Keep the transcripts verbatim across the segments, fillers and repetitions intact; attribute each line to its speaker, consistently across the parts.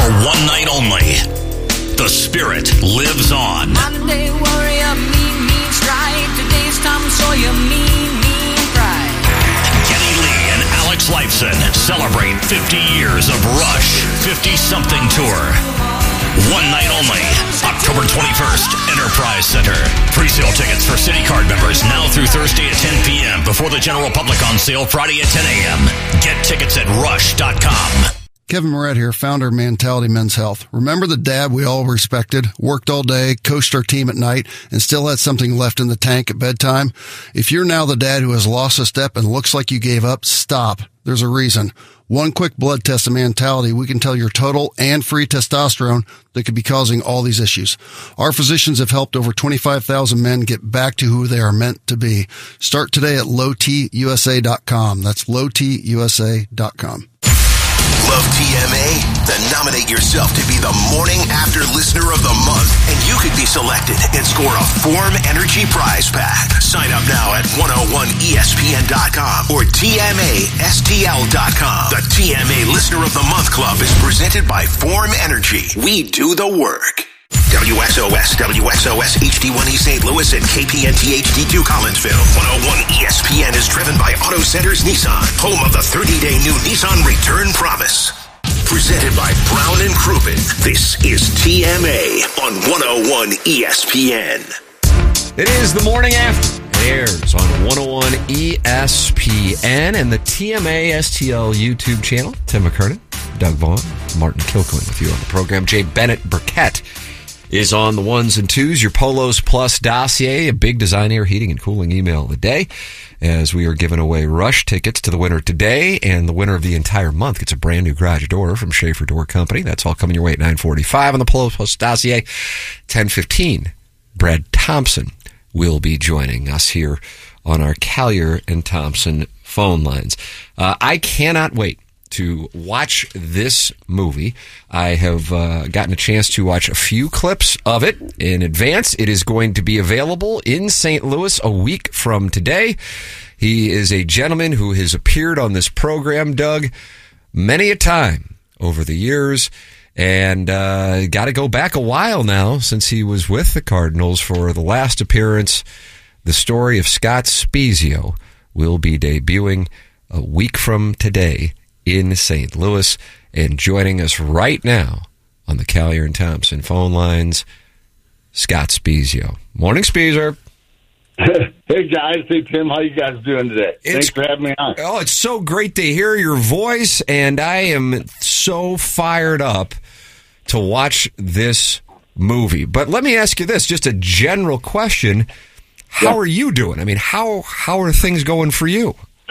Speaker 1: for one night only. The Spirit lives on.
Speaker 2: Monday warrior, mean, mean strike. Today's Tom Sawyer, mean, mean pride.
Speaker 1: Kenny Lee and Alex Lifeson celebrate fifty years of Rush fifty-something Tour. One night only, October twenty-first, Enterprise Center. Pre-sale tickets for City Card members now through Thursday at ten p.m. before the general public on sale Friday at ten a.m. Get tickets at rush dot com.
Speaker 3: Kevin Moret here, founder of Mentality Men's Health. Remember the dad we all respected, worked all day, coached our team at night, and still had something left in the tank at bedtime? If you're now the dad who has lost a step and looks like you gave up, stop. There's a reason. One quick blood test of Mentality, we can tell your total and free testosterone that could be causing all these issues. Our physicians have helped over twenty-five thousand men get back to who they are meant to be. Start today at low t u s a dot com. That's low t u s a dot com.
Speaker 4: Love T M A? Then nominate yourself to be the Morning After Listener of the Month, and you could be selected and score a Form Energy prize pack. Sign up now at one oh one E S P N dot com or T M A S T L dot com. The T M A Listener of the Month Club is presented by Form Energy. We do the work. W X O S, W X O S H D one E Saint Louis, and K P N T H D two Collinsville. one oh one E S P N is driven by Auto Centers Nissan, home of the thirty-day new Nissan Return Promise. Presented by Brown and Crouppen. This is T M A on one oh one E S P N.
Speaker 5: It is the Morning After. It airs on one oh one E S P N and the T M A S T L YouTube channel. Tim McKernan, Doug Vaughn, Martin Kilcoyne with you on the program. Jay Bennett Burkett is on the ones and twos. Your Polos Plus dossier, a big design, air, heating, and cooling email of the day, as we are giving away Rush tickets to the winner today, and the winner of the entire month gets a brand new garage door from Schaefer Door Company. That's all coming your way at nine forty-five on the Polos Plus dossier. ten fifteen, Brad Thompson will be joining us here on our Collier and Thompson phone lines. Uh, I cannot wait to watch this movie. I have uh, gotten a chance to watch a few clips of it in advance. It is going to be available in Saint Louis a week from today. He is a gentleman who has appeared on this program, Doug, many a time over the years, and uh, got to go back a while now since he was with the Cardinals for the last appearance. The story of Scott Spiezio will be debuting a week from today in Saint Louis, and joining us right now on the Collier and Thompson phone lines, Scott Spiezio. Morning, Spiezer.
Speaker 6: Hey, guys. Hey, Tim. How you guys doing today?
Speaker 5: It's,
Speaker 6: Thanks for having me on.
Speaker 5: Oh, it's so great to hear your voice, and I am so fired up to watch this movie. But let me ask you this, just a general question. How yeah. are you doing? I mean, how how are things going for you?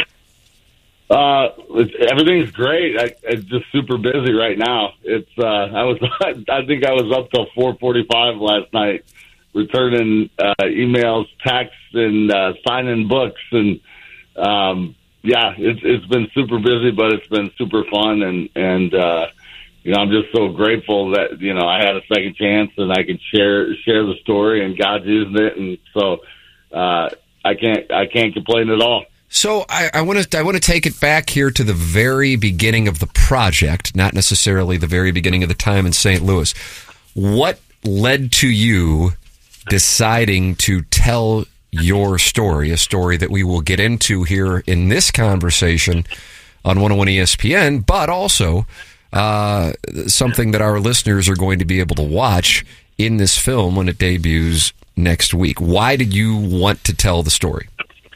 Speaker 6: Uh, it's, everything's great. I, I'm just super busy right now. It's uh, I was I think I was up till four forty-five last night, returning uh, emails, texts, and uh, signing books, and um, yeah, it's it's been super busy, but it's been super fun, and and uh, you know, I'm just so grateful that you know I had a second chance and I could share share the story, and God's using it, and so uh, I can't I can't complain at all.
Speaker 5: So I want to I want to take it back here to the very beginning of the project, not necessarily the very beginning of the time in Saint Louis. What led to you deciding to tell your story, a story that we will get into here in this conversation on one oh one E S P N, but also uh, something that our listeners are going to be able to watch in this film when it debuts next week? Why did you want to tell the story?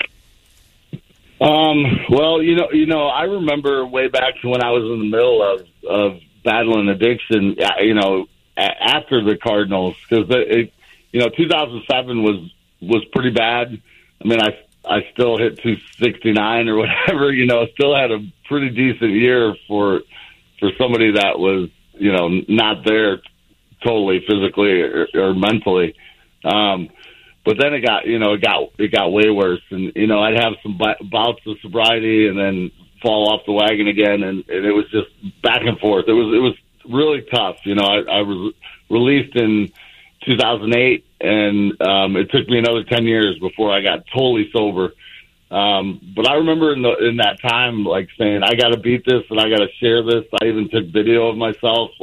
Speaker 6: Um, well, you know, you know, I remember way back to when I was in the middle of, of battling addiction, you know, after the Cardinals, because it, you know, two thousand seven was, was pretty bad. I mean, I, I still hit two sixty-nine or whatever, you know, still had a pretty decent year for, for somebody that was, you know, not there totally physically or, or mentally. Um, But then it got, you know, it got it got way worse, and you know, I'd have some bouts of sobriety, and then fall off the wagon again, and, and it was just back and forth. It was it was really tough. You know, I, I was released in two thousand eight, and um, it took me another ten years before I got totally sober. Um, but I remember in the in that time, like saying, I got to beat this, and I got to share this. I even took video of myself, like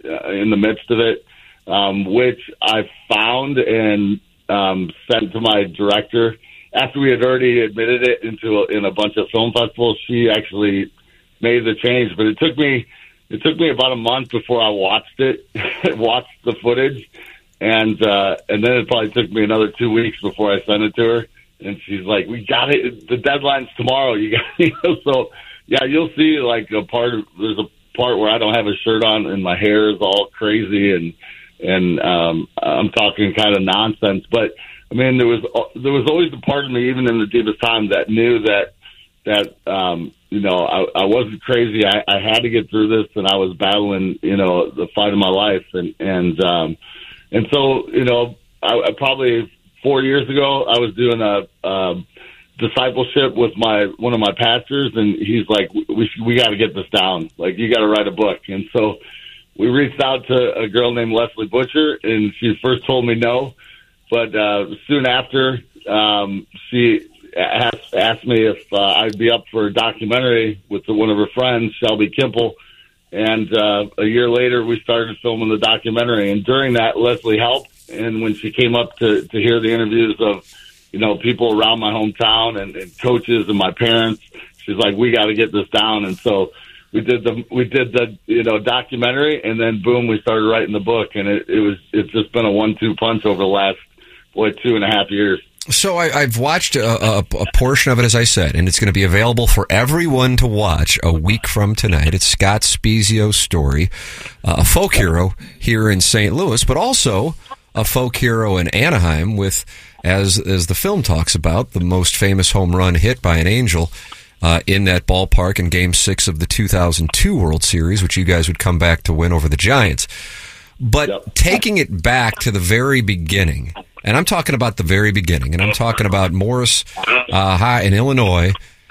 Speaker 6: uh, in the midst of it, um, which I found and um, sent to my director after we had already admitted it into a, in a bunch of film festivals. She actually made the change, but it took me it took me about a month before I watched it, watched the footage, and uh, and then it probably took me another two weeks before I sent it to her. And she's like, "We got it. The deadline's tomorrow. You got it." So yeah, you'll see like a part of there's a part where I don't have a shirt on and my hair is all crazy and and um, I'm talking kind of nonsense. But I mean, there was there was always a part of me, even in the deepest time, that knew that that um, you know I, I wasn't crazy. I, I had to get through this, and I was battling you know the fight of my life, and and um, and so you know I, I probably. Four years ago, I was doing a, a discipleship with my one of my pastors, and he's like, "We we got to get this down. Like, you got to write a book." And so we reached out to a girl named Leslie Butcher, and she first told me no, but uh, soon after, um, she asked, asked me if uh, I'd be up for a documentary with one of her friends, Shelby Kimple. And uh, a year later, we started filming the documentary. And during that, Leslie helped. And when she came up to, to hear the interviews of, you know, people around my hometown and, and coaches and my parents, she's like, "We got to get this down." And so we did the we did the you know documentary, and then boom, we started writing the book. And it, it was it's just been a one two punch over the last boy two and a half years.
Speaker 5: So I, I've watched a, a, a portion of it, as I said, and it's going to be available for everyone to watch a week from tonight. It's Scott Spiezio's story, uh, a folk hero here in Saint Louis, but also a folk hero in Anaheim with, as as the film talks about, the most famous home run hit by an Angel uh, in that ballpark in Game six of the two thousand two World Series, which you guys would come back to win over the Giants. But yep. Taking it back to the very beginning, and I'm talking about the very beginning, and I'm talking about Morris uh, High in Illinois.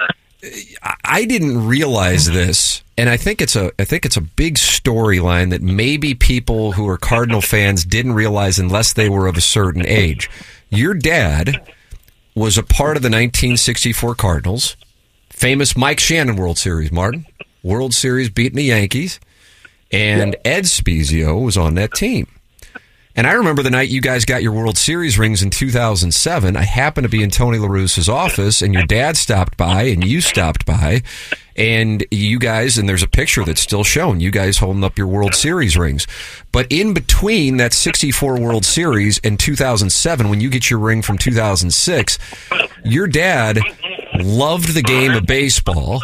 Speaker 5: I didn't realize this, and I think it's a I think it's a big storyline that maybe people who are Cardinal fans didn't realize unless they were of a certain age. Your dad was a part of the nineteen sixty-four Cardinals, famous Mike Shannon World Series, Martin. World Series beating the Yankees, and Ed Spiezio was on that team. And I remember the night you guys got your World Series rings in two thousand seven. I happened to be in Tony La Russa's office, and your dad stopped by, and you stopped by, and you guys, and there's a picture that's still shown, you guys holding up your World Series rings. But in between that sixty-four World Series and two thousand seven, when you get your ring from two thousand six, your dad loved the game of baseball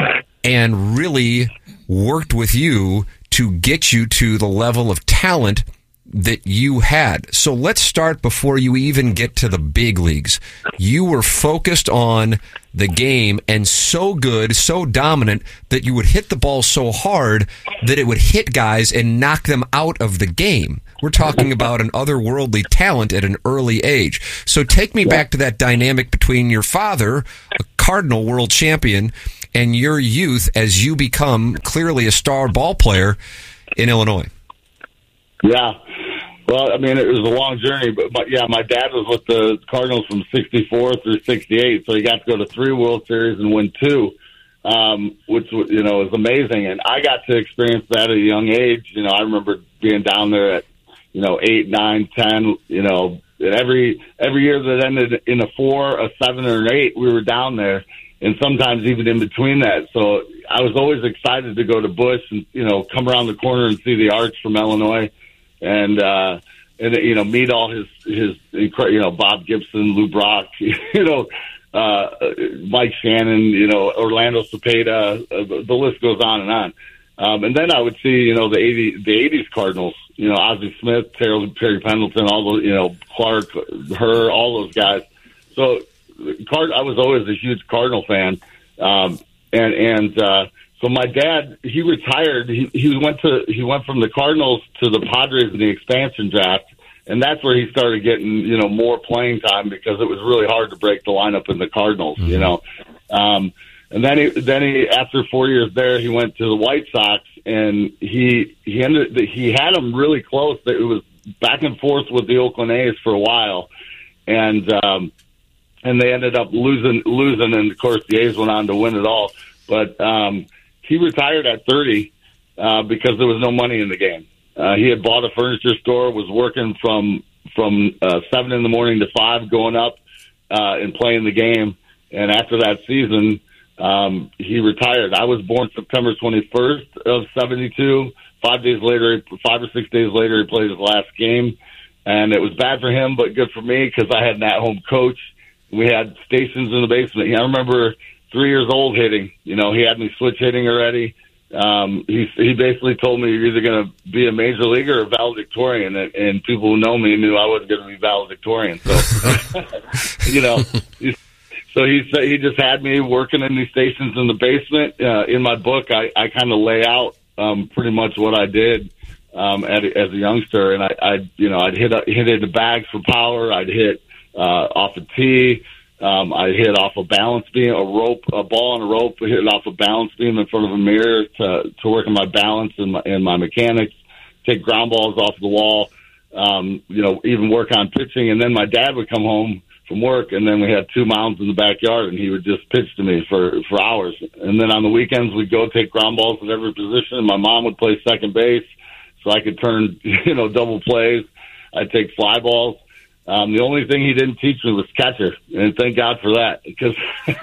Speaker 5: and really worked with you to get you to the level of talent that you had. So let's start before you even get to the big leagues. You were focused on the game and so good, so dominant that you would hit the ball so hard that it would hit guys and knock them out of the game. We're talking about an otherworldly talent at an early age. So take me back to that dynamic between your father, a Cardinal world champion, and your youth as you become clearly a star ball player in Illinois.
Speaker 6: Yeah. Well, I mean, it was a long journey, but my, yeah, my dad was with the Cardinals from sixty-four through sixty-eight, so he got to go to three World Series and win two, um, which, you know, was amazing. And I got to experience that at a young age. You know, I remember being down there at, you know, eight, nine, ten, you know, and every, every year that ended in a four, a seven, or an eight, we were down there, and sometimes even in between that. So I was always excited to go to Busch and, you know, come around the corner and see the Arch from Illinois. And, uh, and, you know, meet all his, his, you know, Bob Gibson, Lou Brock, you know, uh, Mike Shannon, you know, Orlando Cepeda, uh, the list goes on and on. Um, and then I would see, you know, the eighty, the eighties Cardinals, you know, Ozzie Smith, Terry, Terry Pendleton, all those, you know, Clark, her, all those guys. So Card, I was always a huge Cardinal fan. Um, and, and, uh, So my dad, he retired. He, he went to he went from the Cardinals to the Padres in the expansion draft, and that's where he started getting you know more playing time because it was really hard to break the lineup in the Cardinals. Mm-hmm. You know, um, and then he then he after four years there, he went to the White Sox, and he he ended he had them really close. It was back and forth with the Oakland A's for a while, and um, and they ended up losing losing, and of course the A's went on to win it all, but. Um, He retired at thirty uh, because there was no money in the game. Uh, he had bought a furniture store, was working from from uh, seven in the morning to five, going up uh, and playing the game. And after that season, um, he retired. I was born September twenty-first of seventy-two. Five days later, five or six days later, he played his last game. And it was bad for him, but good for me because I had an at-home coach. We had stations in the basement. I remember three years old hitting. You know, he had me switch hitting already. Um, he he basically told me you're either going to be a major leaguer or valedictorian, and, and people who know me knew I wasn't going to be valedictorian. So, you know, so he said he just had me working in these stations in the basement. Uh, in my book, I, I kind of lay out um, pretty much what I did um, at, as a youngster, and I, I you know I'd hit hit into bags for power. I'd hit uh, off a tee. Um, I hit off a balance beam, a rope, a ball on a rope, hit it off a balance beam in front of a mirror to, to work on my balance and my, and my mechanics, take ground balls off the wall, um, you know, even work on pitching. And then my dad would come home from work, and then we had two mounds in the backyard, and he would just pitch to me for, for hours. And then on the weekends, we'd go take ground balls at every position, and my mom would play second base so I could turn, you know, double plays. I'd take fly balls. Um, the only thing he didn't teach me was catcher, and thank God for that, because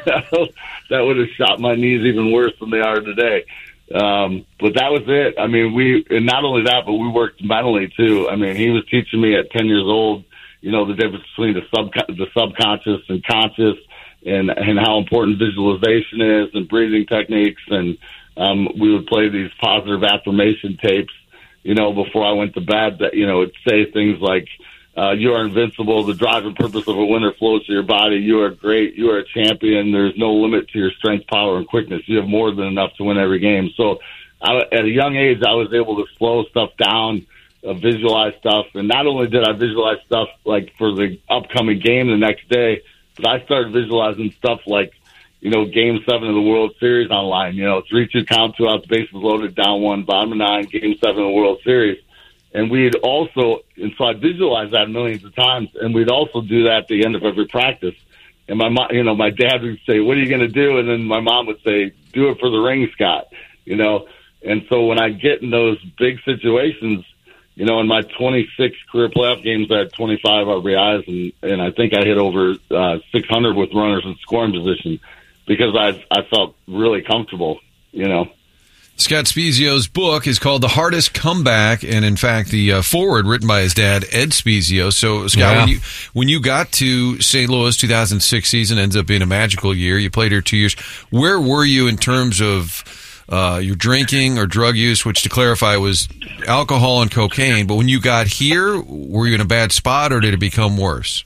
Speaker 6: that would have shot my knees even worse than they are today. Um, but that was it. I mean, we, and not only that, but we worked mentally too. I mean, he was teaching me at ten years old, you know, the difference between the sub, the subconscious and conscious, and, and how important visualization is, and breathing techniques. And, um, we would play these positive affirmation tapes, you know, before I went to bed that, you know, it'd say things like, Uh, you are invincible. The driving purpose of a winner flows through your body. You are great. You are a champion. There's no limit to your strength, power, and quickness. You have more than enough to win every game. So I, at a young age, I was able to slow stuff down, uh, visualize stuff. And not only did I visualize stuff like for the upcoming game the next day, but I started visualizing stuff like, you know, game seven of the World Series online, you know, three two count, two outs, bases loaded, down one, bottom of nine, game seven of the World Series. And we'd also, and so I visualized that millions of times, and we'd also do that at the end of every practice. And my mom, you know, my dad would say, "What are you going to do?" And then my mom would say, "Do it for the ring, Scott." You know, and so when I get in those big situations, you know, in my twenty-six career playoff games, I had twenty-five R B Is, and, and I think I hit over uh, six hundred with runners in scoring position because I I felt really comfortable, you know.
Speaker 7: Scott Spiezio's book is called The Hardest Comeback, and in fact, the uh, foreword written by his dad, Ed Spiezio. So, Scott, yeah. when you when you got to Saint Louis, two thousand six season ends up being a magical year. You played here two years. Where were you in terms of uh, your drinking or drug use, which, to clarify, was alcohol and cocaine? But when you got here, were you in a bad spot, or did it become worse?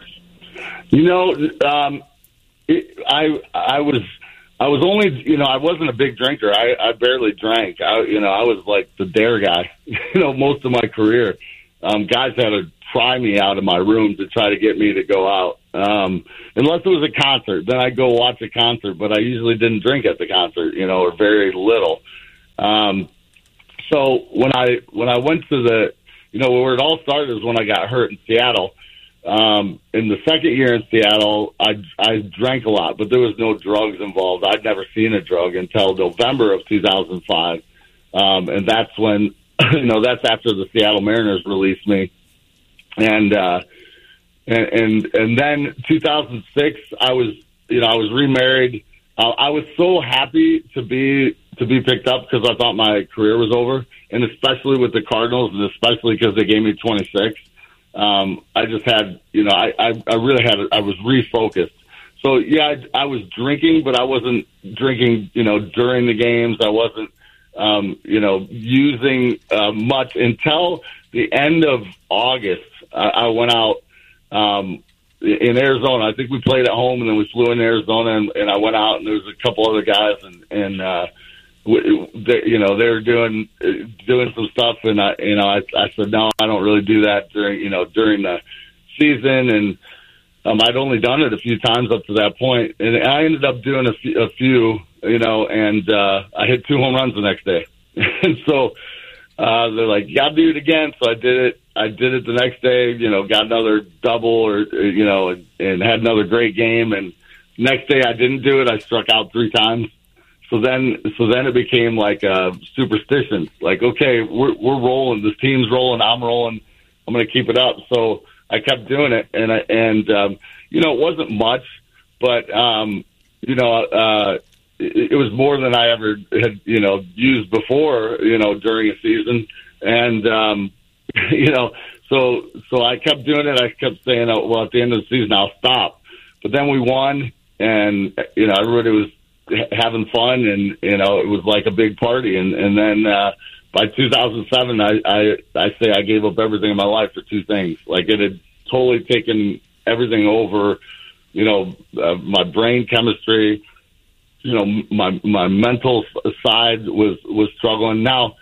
Speaker 6: You know, um, it, I I was. I was only, you know, I wasn't a big drinker. I, I barely drank. I, you know, I was like the dare guy, you know, most of my career. Um, guys had to pry me out of my room to try to get me to go out. Um, unless it was a concert, then I'd go watch a concert, but I usually didn't drink at the concert, you know, or very little. Um, so when I, when I went to the, you know, where it all started was when I got hurt in Seattle. Um, in the second year in Seattle, I, I drank a lot, but there was no drugs involved. I'd never seen a drug until November of two thousand five. Um, and that's when, you know, that's after the Seattle Mariners released me. And, uh, and, and, and then two thousand six, I was, you know, I was remarried. Uh, I was so happy to be, to be picked up because I thought my career was over, and especially with the Cardinals, and especially because they gave me twenty-six. Um, I just had, you know, I, I, I really had, I was refocused. So yeah, I, I was drinking, but I wasn't drinking, you know, during the games. I wasn't, um, you know, using, uh, much until the end of August. I, I went out, um, in Arizona. I think we played at home, and then we flew in Arizona, and, and I went out, and there was a couple other guys, and, and, uh, They, you know, they were doing doing some stuff, and I, you know, I, I said no, I don't really do that during, you know, during the season, and um, I'd only done it a few times up to that point, and I ended up doing a few, a few you know, and uh, I hit two home runs the next day, and so uh, they're like, "You gotta do it again." So I did it. I did it the next day, you know, got another double, or you know, and, and had another great game, and next day I didn't do it. I struck out three times. so then, so then it became like a superstition. Like, okay, we're we're rolling. This team's rolling. I'm rolling. I'm going to keep it up. So I kept doing it, and I, and um, you know, it wasn't much, but um, you know, uh, it, it was more than I ever had, you know, used before, you know, during a season, and um, you know, so so I kept doing it. I kept saying, oh, well, at the end of the season, I'll stop. But then we won, and you know, everybody was having fun, and you know, it was like a big party, and and then. Uh, By two thousand seven, I, I I say I gave up everything in my life for two things. Like, it had totally taken everything over, you know, uh, my brain chemistry, you know, my my mental side was was struggling. Now,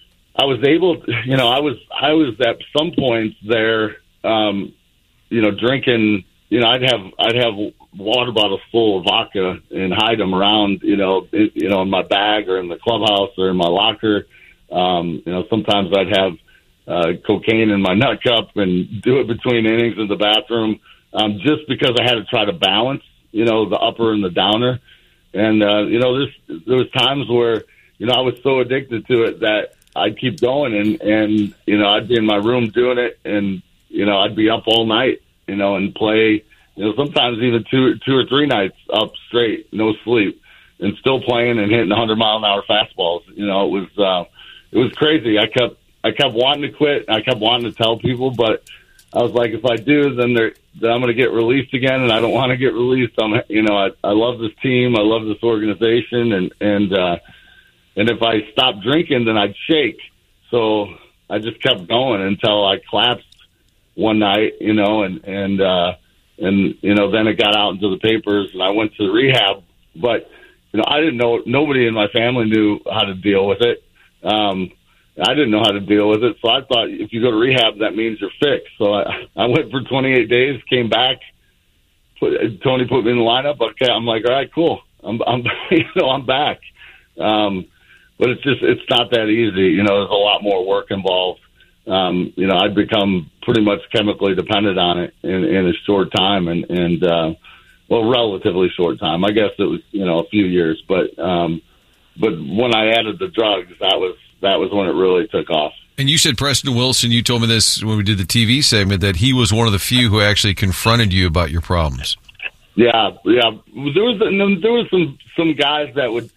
Speaker 6: I was able to, you know, I was I was at some points there, um, you know, drinking. You know, I'd have I'd have water bottles full of vodka and hide them around, you know, it, you know, in my bag or in the clubhouse or in my locker. Um, you know, sometimes I'd have uh, cocaine in my nut cup and do it between innings in the bathroom, um, just because I had to try to balance, you know, the upper and the downer. And, uh, you know, there's, there was times where, you know, I was so addicted to it that I'd keep going and, and, you know, I'd be in my room doing it and, you know, I'd be up all night, you know, and play, you know, sometimes even two, two or three nights up straight, no sleep, and still playing and hitting one hundred mile an hour fastballs. You know, it was, uh, it was crazy. I kept, I kept wanting to quit. I kept wanting to tell people, but I was like, if I do, then they're, then I'm going to get released again, and I don't want to get released. I'm, you know, I, I love this team. I love this organization, and and uh, and if I stopped drinking, then I'd shake. So I just kept going until I collapsed one night, you know, and and uh, and you know, then it got out into the papers, and I went to rehab. But you know, I didn't know. Nobody in my family knew how to deal with it. Um, I didn't know how to deal with it, so I thought if you go to rehab, that means you're fixed. So I, I went for twenty-eight days, came back. Put, Tony put me in the lineup. Okay, I'm like, all right, cool. I'm, I'm you know, I'm back. Um, but it's just, it's not that easy. You know, there's a lot more work involved. Um, you know, I'd become pretty much chemically dependent on it in, in a short time, and and uh, well, relatively short time. I guess it was, you know, a few years, but um, but when I added the drugs, that was. That was when it really took off.
Speaker 7: And you said Preston Wilson, you told me this when we did the T V segment, that he was one of the few who actually confronted you about your problems.
Speaker 6: Yeah, yeah. There was there was some, some guys that would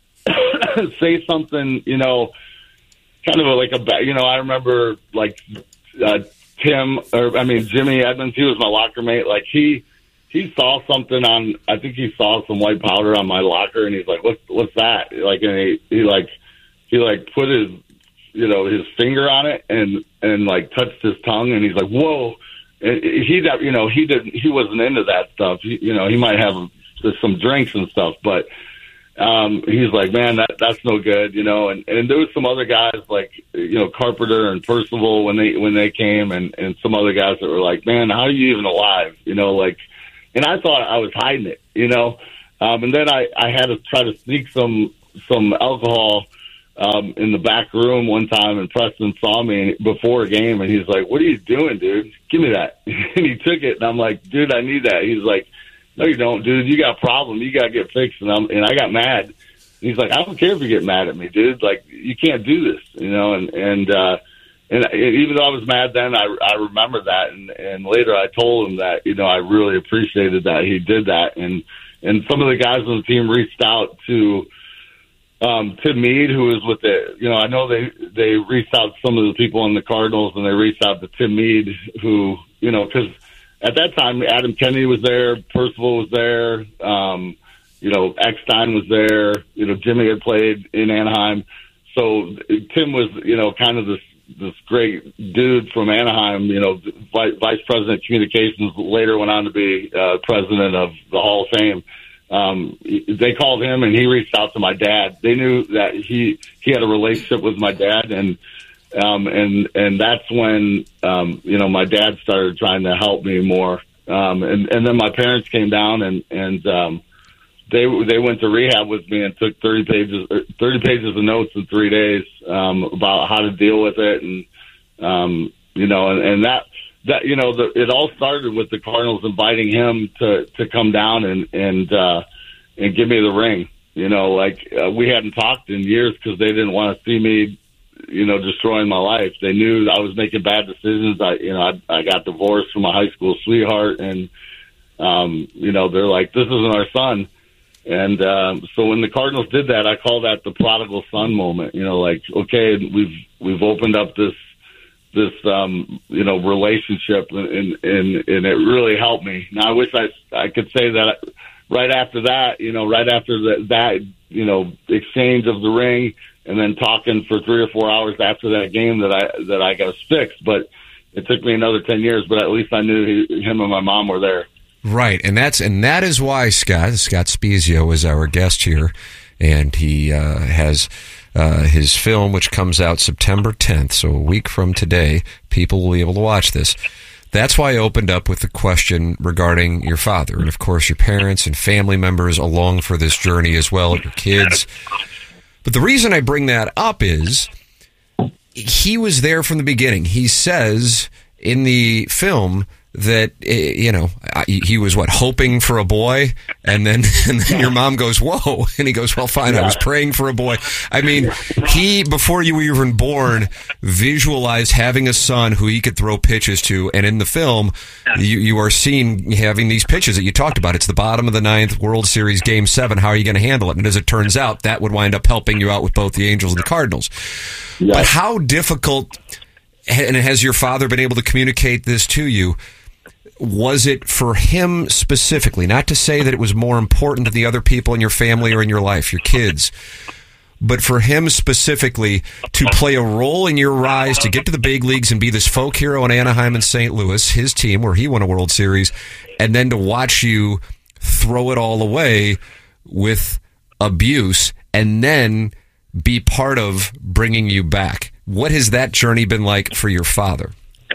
Speaker 6: say something, you know, kind of like a, you know, I remember like uh, Tim, or I mean, Jimmy Edmonds, he was my locker mate. Like he, he saw something on, I think he saw some white powder on my locker, and he's like, what's, what's that? Like, and he, he like, He like put his, you know, his finger on it and, and like touched his tongue, and he's like, "Whoa!" And he, you know, he didn't, he wasn't into that stuff. He, you know, he might have some drinks and stuff, but um, he's like, "Man, that that's no good," you know. And, and there was some other guys like, you know, Carpenter and Percival when they when they came, and, and some other guys that were like, "Man, how are you even alive?" You know, like, and I thought I was hiding it, you know. Um, and then I, I had to try to sneak some some alcohol. Um, in the back room one time, and Preston saw me before a game, and he's like, "What are you doing, dude? Give me that." And he took it, and I'm like, "Dude, I need that." He's like, "No, you don't, dude. You got a problem. You got to get fixed." And, I'm, and I got mad. And he's like, "I don't care if you get mad at me, dude. Like, you can't do this, you know." And and uh, and even though I was mad then, I I remember that, and and later I told him that, you know, I really appreciated that he did that, and and some of the guys on the team reached out to. Um, Tim Mead, who was with the, you know, I know they, they reached out to some of the people in the Cardinals, and they reached out to Tim Mead, who, you know, because at that time, Adam Kennedy was there, Percival was there, um, you know, Eckstein was there, you know, Jimmy had played in Anaheim. So Tim was, you know, kind of this, this great dude from Anaheim, you know, vice, vice president of communications, later went on to be uh, president of the Hall of Fame. Um, they called him, and he reached out to my dad. They knew that he, he had a relationship with my dad, and, um, and, and that's when, um, you know, my dad started trying to help me more. Um, and, and then my parents came down, and, and, um, they, they went to rehab with me and took thirty pages, thirty pages of notes in three days, um, about how to deal with it. And, um, you know, and, and that, That you know, the, it all started with the Cardinals inviting him to, to come down and and uh, and give me the ring. You know, like uh, we hadn't talked in years because they didn't want to see me, you know, destroying my life. They knew I was making bad decisions. I, you know, I, I got divorced from a high school sweetheart, and um, you know, they're like, "This isn't our son." And um, so when the Cardinals did that, I call that the prodigal son moment. You know, like, okay, we've we've opened up this this um, you know relationship, and, and and and it really helped me. Now I wish I I could say that. Right after that, you know, right after that, that, you know, exchange of the ring, and then talking for three or four hours after that game that I that I got fixed. But it took me another ten years. But at least I knew he, him and my mom were there.
Speaker 5: Right, and that's and that is why Scott Scott Spiezio is our guest here, and he uh, has uh, his film, which comes out September tenth, so a week from today. People will be able to watch this. That's why I opened up with the question regarding your father, and of course your parents and family members along for this journey as well, your kids. But the reason I bring that up is he was there from the beginning. He says in the film that, you know, he was, what, hoping for a boy? And then and then your mom goes, whoa. And he goes, well, fine, I was praying for a boy. I mean, he, before you were even born, visualized having a son who he could throw pitches to. And in the film, you, you are seen having these pitches that you talked about. It's the bottom of the ninth, World Series Game seven. How are you going to handle it? And as it turns out, that would wind up helping you out with both the Angels and the Cardinals. Yeah. But how difficult, and has your father been able to communicate this to you, was it for him specifically? Not to say that it was more important to the other people in your family or in your life, your kids, but for him specifically to play a role in your rise to get to the big leagues and be this folk hero in Anaheim and Saint Louis, his team where he won a World Series, and then to watch you throw it all away with abuse and then be part of bringing you back. What has that journey been like for your father?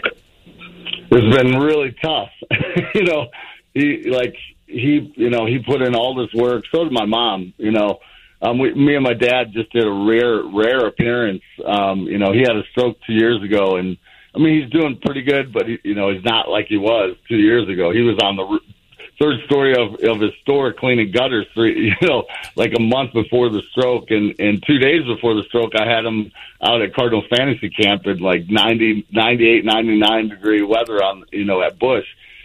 Speaker 6: It's been really tough. you know, he like he you know he put in all this work. So did my mom. You know, um, we, me and my dad just did a rare rare appearance. Um, you know, he had a stroke two years ago, and I mean he's doing pretty good, but he, you know he's not like he was two years ago. He was on the third story of, of his store cleaning gutters, three, you know, like a month before the stroke, and, and two days before the stroke, I had him out at Cardinal Fantasy Camp in like ninety, ninety-eight, ninety-nine degree weather on, you know, at Busch.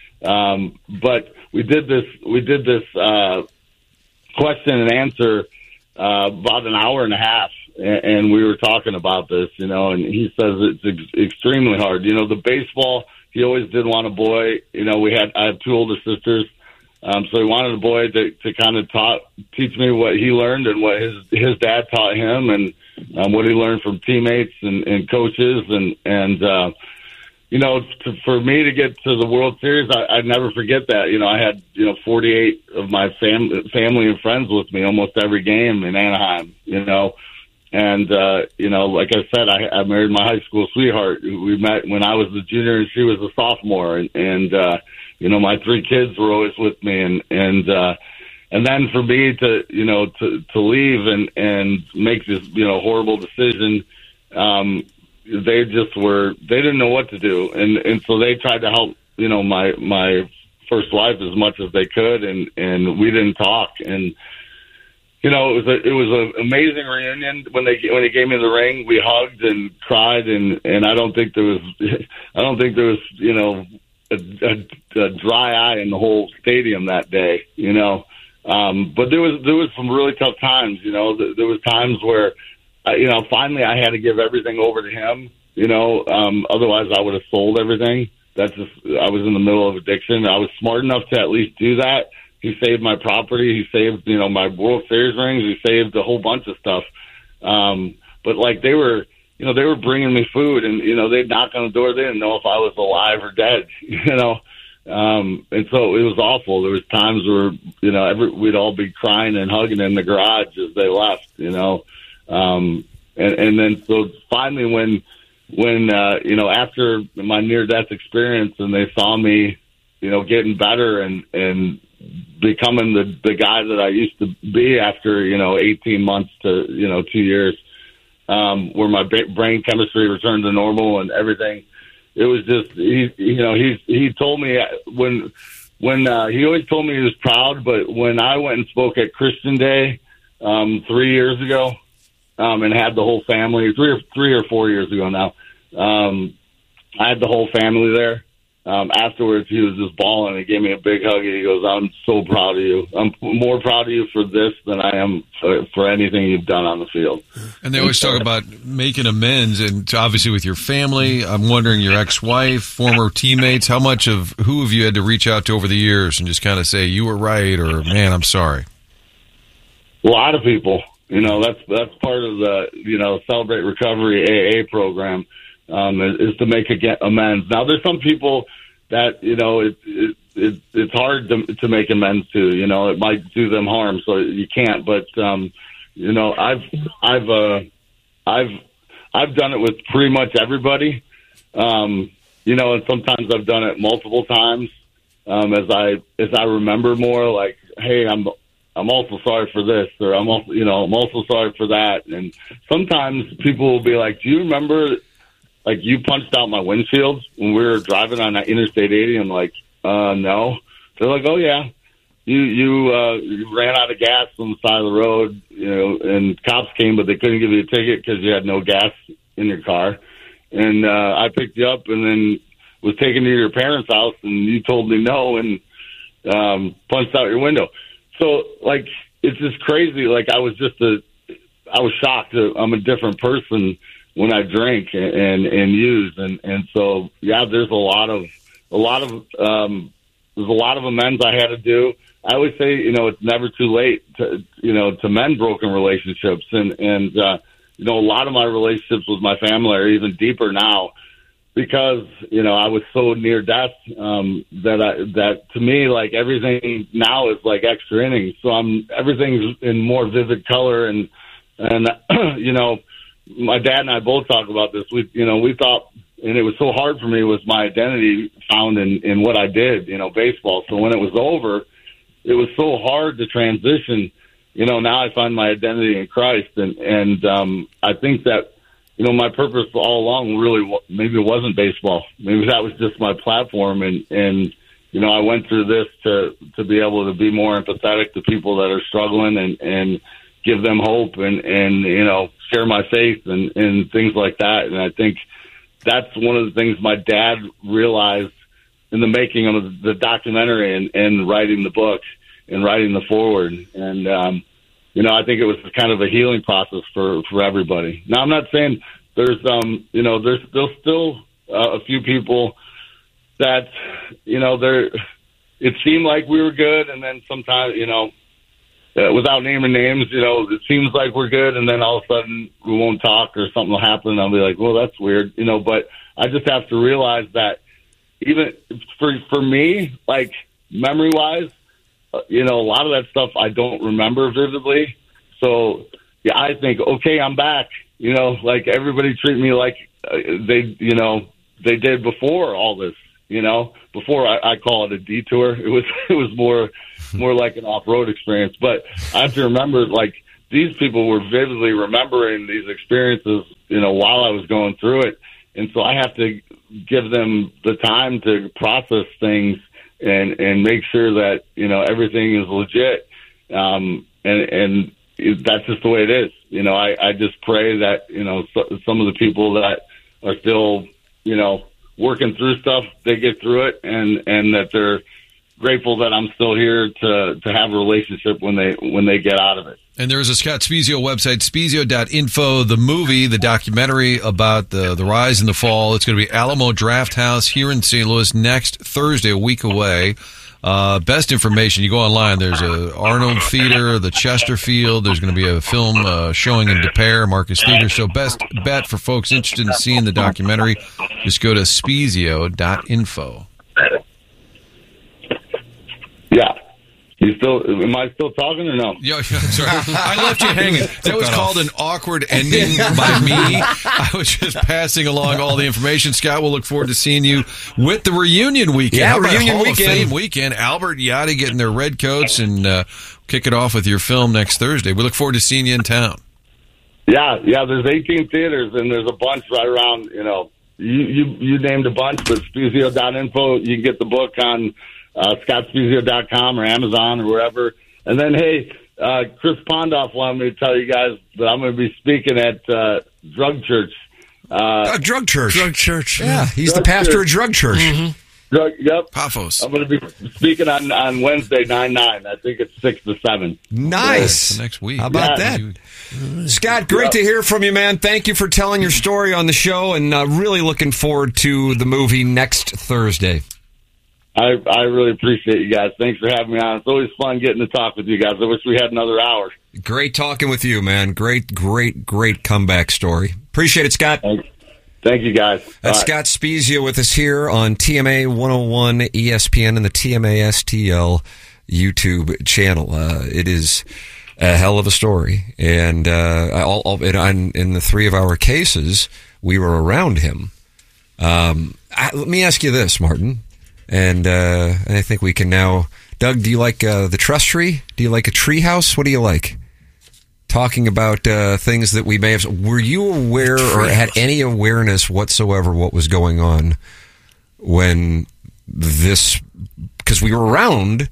Speaker 6: Um, but we did this, we did this uh, question and answer uh, about an hour and a half, and, and we were talking about this, you know, and he says it's ex- extremely hard. You know, the baseball, he always did want a boy. You know, we had I have two older sisters. Um, so he wanted a boy to, to kind of taught, teach me what he learned and what his his dad taught him, and um, what he learned from teammates and, and coaches. And, and uh, you know, to, for me to get to the World Series, I, I'd never forget that. You know, I had, you know, forty-eight of my fam- family and friends with me almost every game in Anaheim, you know. And, uh, you know, like I said, I, I married my high school sweetheart. We met when I was a junior and she was a sophomore. And, and uh, you know, my three kids were always with me. And, and, uh, and then for me to, you know, to, to leave and, and make this, you know, horrible decision, um, they just were, they didn't know what to do. And, and so they tried to help, you know, my, my first wife as much as they could. And, and we didn't talk. And, you know, it was a, it was an amazing reunion. When they when they gave me the ring, we hugged and cried, and, and I don't think there was I don't think there was you know a, a, a dry eye in the whole stadium that day. You know, um, but there was there was some really tough times. You know, there was times where uh, you know finally I had to give everything over to him. You know, um, otherwise I would have sold everything. That's just I was in the middle of addiction. I was smart enough to at least do that. He saved my property. He saved, you know, my World Series rings. He saved a whole bunch of stuff. Um, but like they were, you know, they were bringing me food, and you know, they'd knock on the door. They didn't know if I was alive or dead. You know, um, and so it was awful. There was times where you know, every, we'd all be crying and hugging in the garage as they left. You know, um, and, and then so finally, when when uh, you know, after my near death experience, and they saw me, you know, getting better and and becoming the the guy that I used to be after, you know, eighteen months to, you know, two years, um, where my brain chemistry returned to normal and everything. It was just, he, you know, he, he told me when, when, uh, he always told me he was proud, but when I went and spoke at Christian Day, um, three years ago, um, and had the whole family. Three or three or four years ago now, um, I had the whole family there. Um, afterwards, he was just bawling. He gave me a big hug, and he goes, "I'm so proud of you. I'm more proud of you for this than I am for, for anything you've done on the field."
Speaker 7: And they always talk about making amends, and obviously with your family. I'm wondering, your ex-wife, former teammates, how much of who have you had to reach out to over the years and just kind of say you were right, or man, I'm sorry?
Speaker 6: A lot of people. You know, that's that's part of the you know Celebrate Recovery A A program. Um, is to make amends. Now, there's some people that you know it, it, it it's hard to, to make amends to. You know, it might do them harm, so you can't. But um, you know, I've I've uh, I've I've done it with pretty much everybody. Um, you know, and sometimes I've done it multiple times. Um, as I as I remember more, like, hey, I'm I'm also sorry for this, or I'm also you know I'm also sorry for that. And sometimes people will be like, "Do you remember?" Like, you punched out my windshield when we were driving on that Interstate eighty. I'm like, uh, no. They're like, oh, yeah. You you, uh, you ran out of gas on the side of the road, you know, and cops came, but they couldn't give you a ticket because you had no gas in your car. And uh, I picked you up and then was taken to your parents' house, and you told me no and um, punched out your window. So, like, it's just crazy. Like, I was just a – I was shocked. I'm a different person when I drink and, and, and use. And, and so, yeah, there's a lot of, a lot of, um, there's a lot of amends I had to do. I always say, you know, it's never too late to, you know, to mend broken relationships. And, and, uh, you know, a lot of my relationships with my family are even deeper now because, you know, I was so near death, um, that I, that to me, like, everything now is like extra innings. So I'm, everything's in more vivid color and, and, you know, my dad and I both talk about this. We, you know, we thought, and it was so hard for me, was my identity found in, in what I did, you know, baseball. So when it was over, it was so hard to transition. You know, now I find my identity in Christ. And, and, um, I think that, you know, my purpose all along really, maybe it wasn't baseball. Maybe that was just my platform. And, and, you know, I went through this to, to be able to be more empathetic to people that are struggling and, and give them hope and, and, you know, share my faith and, and things like that. And I think that's one of the things my dad realized in the making of the documentary and, and writing the book and writing the forward. And, um, you know, I think it was kind of a healing process for, for everybody. Now, I'm not saying there's, um, you know, there's, there's still uh, a few people that, you know, they're, it seemed like we were good. And then sometimes, you know, Uh, without naming names, you know, it seems like we're good, and then all of a sudden we won't talk or something will happen, and I'll be like, well, that's weird, you know, but I just have to realize that even for for me, like, memory-wise, uh, you know, a lot of that stuff I don't remember vividly. So, yeah, I think, okay, I'm back. You know, like, everybody treat me like uh, they, you know, they did before all this. You know, before I, I call it a detour, it was it was more more like an off-road experience. But I have to remember, like, these people were vividly remembering these experiences, you know, while I was going through it. And so I have to give them the time to process things and, and make sure that, you know, everything is legit. Um, and, and it, that's just the way it is. You know, I, I just pray that, you know, so, some of the people that are still, you know, working through stuff, they get through it, and, and that they're grateful that I'm still here to, to have a relationship when they when they get out of it.
Speaker 7: And there is a Scott Spiezio website, spiezio dot info. The movie, the documentary about the, the rise and the fall. It's going to be Alamo Drafthouse here in Saint Louis next Thursday, a week away. Uh, best information, you go online, there's a Arnold Theater, the Chesterfield, there's going to be a film uh, showing in De Pere, Marcus Theater. So best bet for folks interested in seeing the documentary, just go to spiezio dot info.
Speaker 6: Yeah. You still? Am I still talking or no?
Speaker 7: Yeah, sorry. I left you hanging. That was called an awkward ending by me. I was just passing along all the information. Scott, we'll look forward to seeing you with the reunion weekend.
Speaker 5: Yeah,
Speaker 7: How about
Speaker 5: reunion
Speaker 7: Hall
Speaker 5: weekend.
Speaker 7: of Fame weekend. Albert Yachty getting their red coats and uh, kick it off with your film next Thursday. We look forward to seeing you in town.
Speaker 6: Yeah, yeah. There's eighteen theaters, and there's a bunch right around. You know, you you, you named a bunch, but spiezio dot info. You can get the book on Uh, scott spiezio dot com or Amazon or wherever. And then, hey, uh, Chris Pondoff wanted me to tell you guys that I'm going to be speaking at uh, Drug Church. Uh,
Speaker 5: uh, drug Church.
Speaker 8: Drug Church.
Speaker 5: Yeah, he's
Speaker 6: Drug
Speaker 5: the pastor
Speaker 6: Church.
Speaker 5: of Drug Church.
Speaker 8: Mm-hmm.
Speaker 6: Drug, yep.
Speaker 7: Paphos.
Speaker 6: I'm going to be speaking on, on Wednesday, nine nine. I think it's six to seven.
Speaker 5: Nice.
Speaker 7: So next week.
Speaker 5: How about
Speaker 6: Yeah.
Speaker 5: that? Scott, great to hear from you, man. Thank you for telling your story on the show, and uh, really looking forward to the movie next Thursday.
Speaker 6: I I really appreciate you guys. Thanks for having me on. It's always fun getting to talk with you guys. I wish we had another hour.
Speaker 5: Great talking with you, man. Great, great, great comeback story. Appreciate it, Scott.
Speaker 6: Thanks. Thank you, guys.
Speaker 5: That's
Speaker 6: Bye.
Speaker 5: Scott Spezia with us here on T M A one oh one E S P N and the T M A S T L YouTube channel. Uh, it is a hell of a story. And uh, all, all, in, in the three of our cases, we were around him. Um, I, let me ask you this, Martin. And, uh, and I think we can now... Doug, do you like uh, the trust tree? Do you like a tree house? What do you like? Talking about uh, things that we may have... Were you aware or had any awareness whatsoever what was going on when this... Because we were around,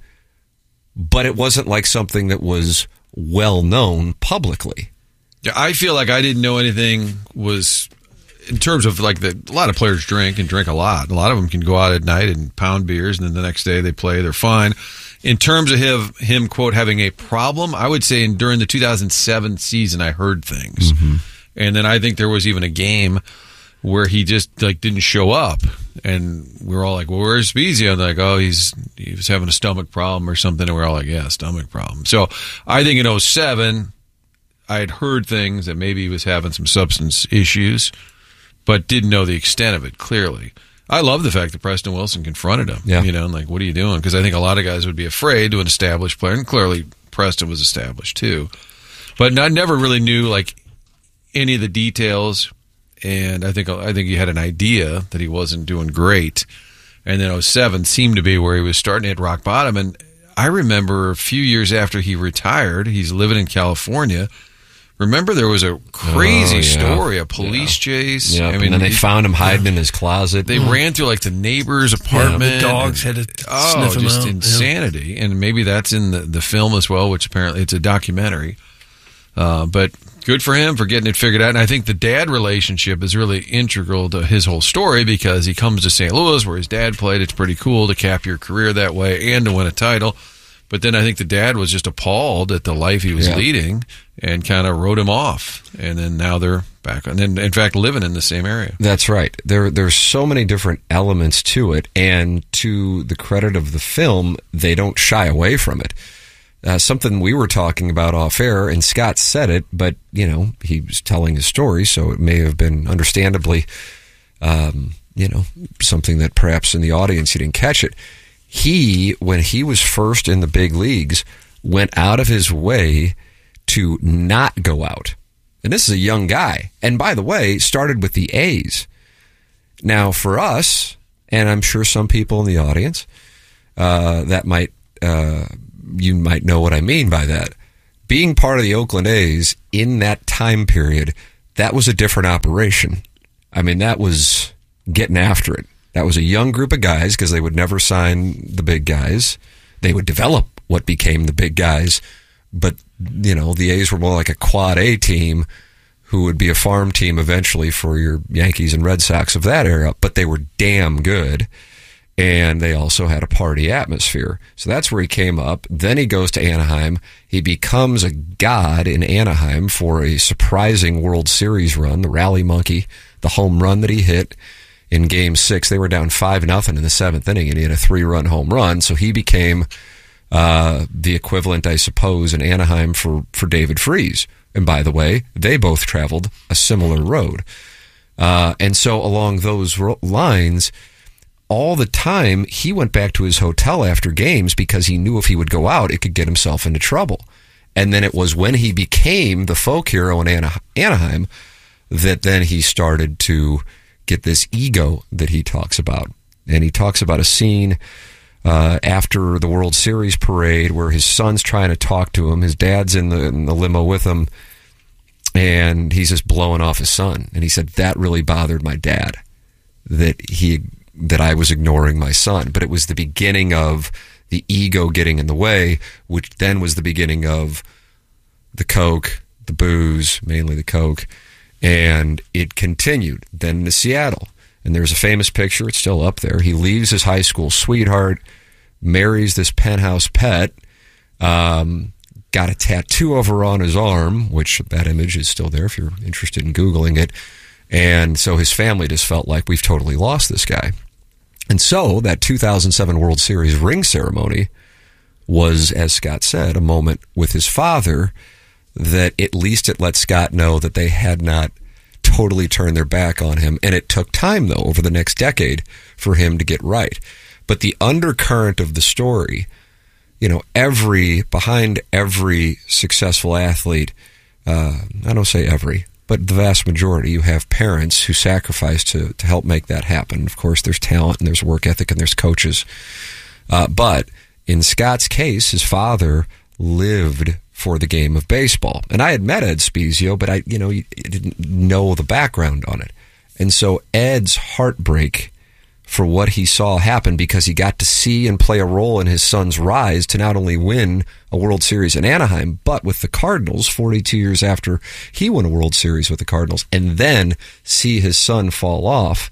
Speaker 5: but it wasn't like something that was well-known publicly.
Speaker 7: Yeah, I feel like I didn't know anything was... In terms of like the, a lot of players drink and drink a lot. A lot of them can go out at night and pound beers, and then the next day they play, they're fine. In terms of him, him quote, having a problem, I would say in, during the two thousand seven season, I heard things. Mm-hmm. And then I think there was even a game where he just like didn't show up. And we were all like, well, where's Spezia? And they're like, oh, he's he was having a stomach problem or something. And we're all like, yeah, stomach problem. So I think in oh seven, I had heard things that maybe he was having some substance issues, but didn't know the extent of it, clearly. I love the fact that Preston Wilson confronted him.
Speaker 5: Yeah.
Speaker 7: You know, and like, what are you doing? Because I think a lot of guys would be afraid to an established player, and clearly Preston was established too. But I never really knew, like, any of the details, and I think I think he had an idea that he wasn't doing great. And then oh seven seemed to be where he was starting to hit rock bottom. And I remember a few years after he retired, he's living in California. Remember, there was a crazy
Speaker 5: oh, yeah.
Speaker 7: story, a police
Speaker 5: yeah.
Speaker 7: chase.
Speaker 5: Yep.
Speaker 7: I mean,
Speaker 5: and then they
Speaker 7: he,
Speaker 5: found him hiding in his closet.
Speaker 7: They mm. ran through like the neighbor's apartment.
Speaker 8: Yeah, the dogs
Speaker 7: and,
Speaker 8: had to
Speaker 7: oh,
Speaker 8: sniff him
Speaker 7: just
Speaker 8: out.
Speaker 7: insanity. Yeah. And maybe that's in the, the film as well, which apparently it's a documentary. Uh, but good for him for getting it figured out. And I think the dad relationship is really integral to his whole story, because he comes to Saint Louis where his dad played. It's pretty cool to cap your career that way and to win a title. But then I think the dad was just appalled at the life he was yeah. leading and kind of wrote him off. And then now they're back, and then in fact living in the same area.
Speaker 5: That's right. There, there's so many different elements to it, and to the credit of the film, they don't shy away from it. Uh, something we were talking about off air, and Scott said it, but you know he was telling his story, so it may have been understandably, um, you know, something that perhaps in the audience you didn't catch it. He, when he was first in the big leagues, went out of his way to not go out. And this is a young guy. And by the way, started with the A's. Now, for us, and I'm sure some people in the audience, uh, that might, uh, you might know what I mean by that. Being part of the Oakland A's in that time period, that was a different operation. I mean, that was getting after it. That was a young group of guys, because they would never sign the big guys. They would develop what became the big guys. But, you know, the A's were more like a quad A team who would be a farm team eventually for your Yankees and Red Sox of that era. But they were damn good. And they also had a party atmosphere. So that's where he came up. Then he goes to Anaheim. He becomes a god in Anaheim for a surprising World Series run, the Rally Monkey, the home run that he hit. In game six, they were down five nothing in the seventh inning, and he had a three-run home run. So he became uh, the equivalent, I suppose, in Anaheim for, for David Freese. And by the way, they both traveled a similar road. Uh, and so along those ro- lines, all the time, he went back to his hotel after games because he knew if he would go out, it could get himself into trouble. And then it was when he became the folk hero in Ana- Anaheim that then he started to get this ego that he talks about. And he talks about a scene uh, after the World Series parade where his son's trying to talk to him. His dad's in the, in the limo with him, and he's just blowing off his son. And he said, that really bothered my dad, that he that I was ignoring my son. But it was the beginning of the ego getting in the way, which then was the beginning of the Coke, the booze, mainly the Coke, and it continued then to Seattle. And there's a famous picture, it's still up there. He leaves his high school sweetheart, marries this penthouse pet, um, got a tattoo of her on his arm, which that image is still there if you're interested in Googling it. And so his family just felt like we've totally lost this guy. And so that two thousand seven World Series ring ceremony was, as Scott said, a moment with his father that at least it let Scott know that they had not totally turned their back on him. And it took time, though, over the next decade for him to get right. But the undercurrent of the story, you know, every, behind every successful athlete, uh, I don't say every, but the vast majority, you have parents who sacrifice to, to help make that happen. Of course, there's talent and there's work ethic and there's coaches. Uh, but in Scott's case, his father lived for the game of baseball. And I had met Ed Spiezio, but I, you know, didn't know the background on it. And so Ed's heartbreak for what he saw happen, because he got to see and play a role in his son's rise to not only win a World Series in Anaheim, but with the Cardinals forty-two years after he won a World Series with the Cardinals, and then see his son fall off,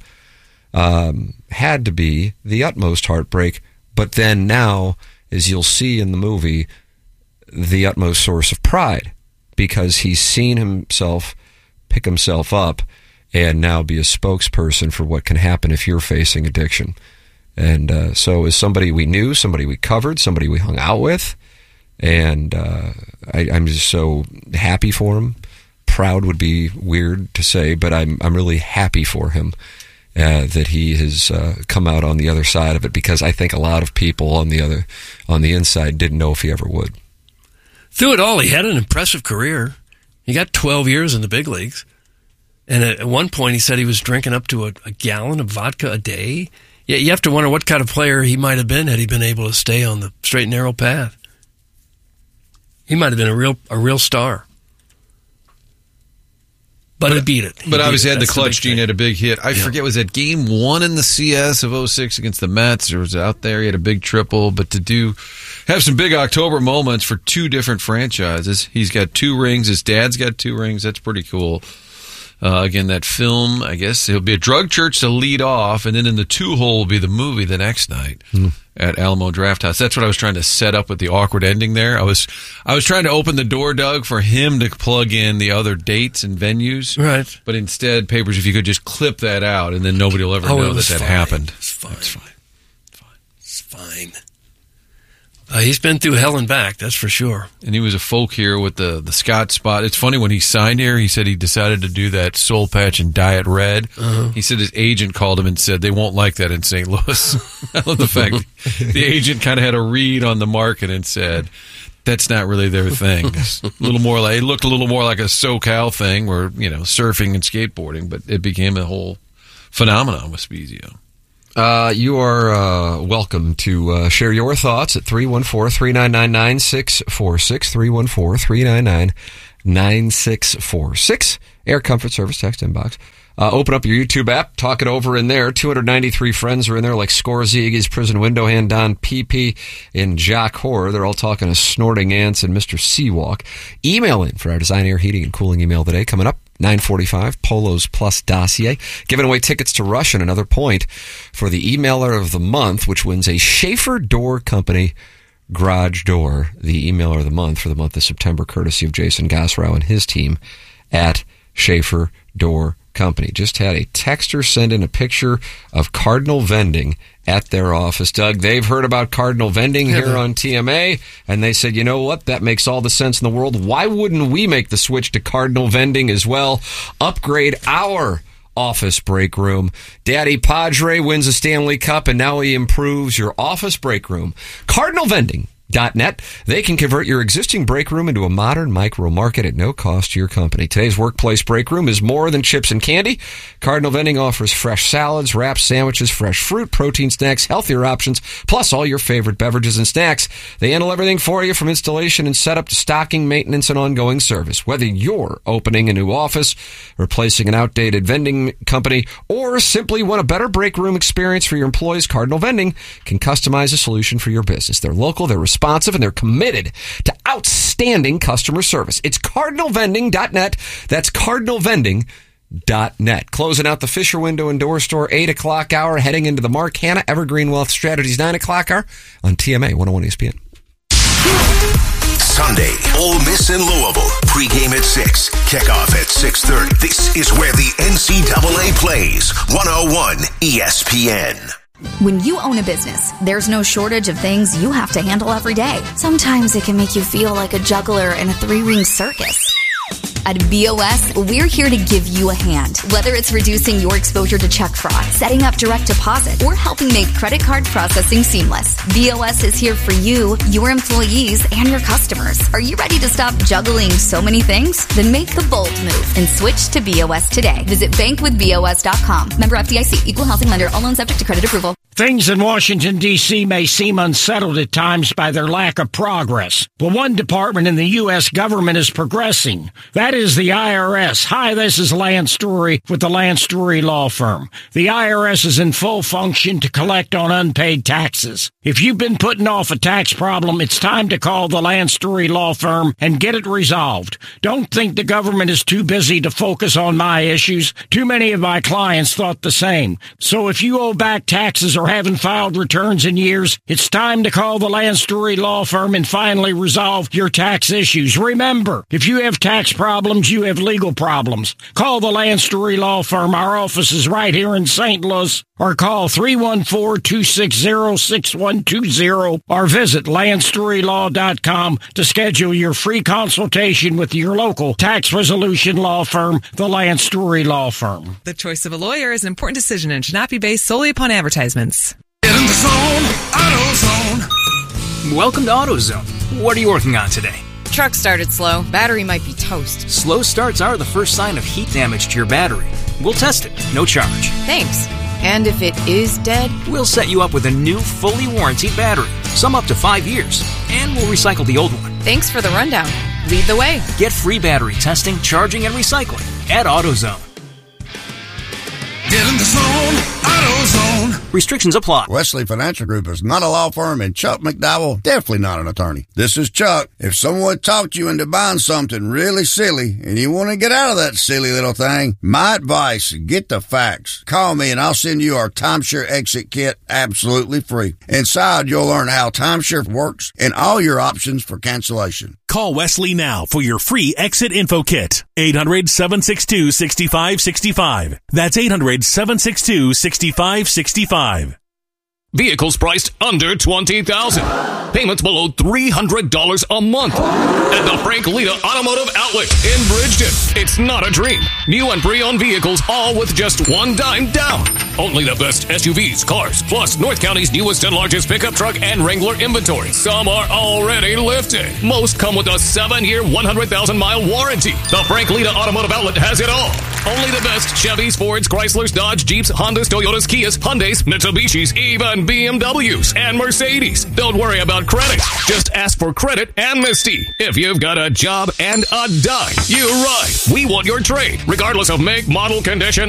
Speaker 5: um, had to be the utmost heartbreak. But then now, as you'll see in the movie, the utmost source of pride, because he's seen himself pick himself up and now be a spokesperson for what can happen if you're facing addiction. And uh, so as somebody we knew, somebody we covered, somebody we hung out with, and uh, I, I'm just so happy for him. Proud would be weird to say, but I'm I'm really happy for him uh, that he has uh, come out on the other side of it, because I think a lot of people on the other on the inside didn't know if he ever would.
Speaker 8: Through it all, he had an impressive career. He got twelve years in the big leagues. And at one point, he said he was drinking up to a, a gallon of vodka a day. Yeah, you have to wonder what kind of player he might have been had he been able to stay on the straight and narrow path. He might have been a real a real star. But, but he beat it. He
Speaker 7: but
Speaker 8: beat
Speaker 7: obviously
Speaker 8: it.
Speaker 7: had the
Speaker 8: That's
Speaker 7: clutch
Speaker 8: the
Speaker 7: gene, had a big hit. I
Speaker 8: yeah.
Speaker 7: forget, was that game one in the C S of oh six against the Mets? Or was it out there? He had a big triple. But to do have some big October moments for two different franchises. He's got two rings. His dad's got two rings. That's pretty cool. Uh, again, that film, I guess it'll be a drug church to lead off, and then in the two hole will be the movie the next night mm. at Alamo Drafthouse. That's what I was trying to set up with the awkward ending there. I was, I was trying to open the door, Doug, for him to plug in the other dates and venues.
Speaker 8: Right. But
Speaker 7: instead, Papers, if you could just clip that out, and then nobody will ever
Speaker 8: oh,
Speaker 7: know that that
Speaker 8: fine.
Speaker 7: happened.
Speaker 8: It's fine. It's fine. Fine. It's fine. Uh, he's been through hell and back, that's for sure.
Speaker 7: And he was a folk here with the, the Scott spot. It's funny, when he signed here, he said he decided to do that soul patch and Diet Red. Uh-huh. He said his agent called him and said they won't like that in Saint Louis. I love the fact the agent kind of had a read on the market and said, that's not really their thing. It's a little more like, it looked a little more like a SoCal thing where, you know, surfing and skateboarding, but it became a whole phenomenon with Spiezio.
Speaker 5: Uh, you are uh, welcome to uh, share your thoughts at three one four, three nine nine, nine six four six, three one four, three nine nine, nine six four six. Air Comfort Service text inbox. Uh, open up your YouTube app, talk it over in there. two hundred ninety-three friends are in there, like Scorzy, Iggy's Prison Window Hand, Don P P, and Jock Horror. They're all talking to Snorting Ants and Mister Seawalk. Email in for our Design, Air, Heating, and Cooling email today. Coming up, nine forty-five, Polos Plus Dossier. Giving away tickets to Rush and another point for the emailer of the month, which wins a Schaefer Door Company garage door. The emailer of the month for the month of September, courtesy of Jason Gosrow and his team at Schaefer Door Company. Just had a texter send in a picture of Cardinal Vending at their office. Doug, they've heard about Cardinal Vending yeah, here on T M A, and they said, you know what, that makes all the sense in the world. Why wouldn't we make the switch to Cardinal Vending as well? Upgrade our office break room. Daddy Padre wins a Stanley Cup, and now he improves your office break room. Cardinal Vending Dot net. They can convert your existing break room into a modern micro market at no cost to your company. Today's workplace break room is more than chips and candy. Cardinal Vending offers fresh salads, wraps, sandwiches, fresh fruit, protein snacks, healthier options, plus all your favorite beverages and snacks. They handle everything for you from installation and setup to stocking, maintenance, and ongoing service. Whether you're opening a new office, replacing an outdated vending company, or simply want a better break room experience for your employees, Cardinal Vending can customize a solution for your business. They're local, they're responsive, and they're committed to outstanding customer service. It's cardinal vending dot net. That's cardinal vending dot net. Closing out the Fisher Window and Door Store eight o'clock hour, heading into the Mark Hanna Evergreen Wealth Strategies nine o'clock hour on T M A one oh one E S P N.
Speaker 4: Sunday, Ole Miss in Louisville. Pregame at six. Kickoff at six thirty. This is where the N C double A plays. one oh one E S P N.
Speaker 9: When you own a business, there's no shortage of things you have to handle every day. Sometimes it can make you feel like a juggler in a three-ring circus. At B O S, we're here to give you a hand. Whether it's reducing your exposure to check fraud, setting up direct deposit, or helping make credit card processing seamless, B O S is here for you, your employees, and your customers. Are you ready to stop juggling so many things? Then make the bold move and switch to B O S today. Visit bank with B O S dot com. Member F D I C. Equal housing lender. All loans subject to credit approval.
Speaker 10: Things in Washington, D C may seem unsettled at times by their lack of progress. But one department in the U S government is progressing. That is the I R S. Hi, this is Lance Story with the Lance Story Law Firm. The I R S is in full function to collect on unpaid taxes. If you've been putting off a tax problem, it's time to call the Lance Story Law Firm and get it resolved. Don't think the government is too busy to focus on my issues. Too many of my clients thought the same. So if you owe back taxes or haven't filed returns in years, it's time to call the Lance Story Law Firm and finally resolve your tax issues. Remember, if you have tax problems, you have legal problems. Call the Lance Story Law Firm. Our office is right here in Saint Louis. Or call three one four, two six zero, six one two zero or visit lance story law dot com to schedule your free consultation with your local tax resolution law firm, the Lance Story Law Firm.
Speaker 11: The choice of a lawyer is an important decision and should not be based solely upon advertisements.
Speaker 12: Get in the zone, AutoZone. Welcome to AutoZone. What are you working on today?
Speaker 11: Truck started slow. Battery might be toast.
Speaker 12: Slow starts are the first sign of heat damage to your battery. We'll test it, no charge.
Speaker 11: Thanks. And if it is dead?
Speaker 12: We'll set you up with a new, fully warranted battery, some up to five years, and we'll recycle the old one.
Speaker 11: Thanks for the rundown. Lead the way.
Speaker 12: Get free battery testing, charging, and recycling at AutoZone. Get in the zone, AutoZone. Restrictions apply.
Speaker 13: Wesley Financial Group is not a law firm, and Chuck McDowell definitely not an attorney. This is Chuck. If someone talked you into buying something really silly and you want to get out of that silly little thing, my advice, get the facts. Call me and I'll send you our timeshare exit kit absolutely free. Inside, you'll learn how timeshare works and all your options for cancellation.
Speaker 14: Call Wesley now for your free exit info kit. eight hundred, seven six two, six five six five. That's eight hundred, seven six two, six five six five.
Speaker 15: Vehicles priced under twenty thousand dollars. Payments below three hundred dollars a month. At the Frank Lita Automotive Outlet in Bridgeton. It's not a dream. New and pre-owned vehicles, all with just one dime down. Only the best S U Vs, cars, plus North County's newest and largest pickup truck and Wrangler inventory. Some are already lifted. Most come with a seven-year, one hundred thousand mile warranty. The Frank Lita Automotive Outlet has it all. Only the best Chevys, Fords, Chryslers, Dodge, Jeeps, Hondas, Toyotas, Kias, Hyundais, Mitsubishis, even B M Ws and Mercedes. Don't worry about credit. Just ask for credit amnesty. If you've got a job and a dime, you ride. We want your trade, regardless of make, model, condition,